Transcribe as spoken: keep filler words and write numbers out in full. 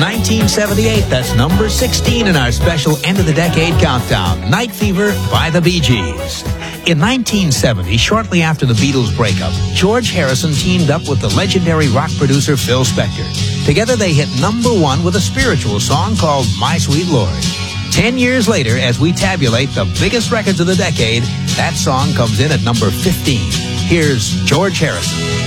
nineteen seventy-eight, that's number sixteen in our special End of the Decade Countdown, Night Fever by the Bee Gees. In nineteen seventy, shortly after the Beatles' breakup, George Harrison teamed up with the legendary rock producer Phil Spector. Together they hit number one with a spiritual song called My Sweet Lord. Ten years later, as we tabulate the biggest records of the decade, that song comes in at number fifteen. Here's George Harrison.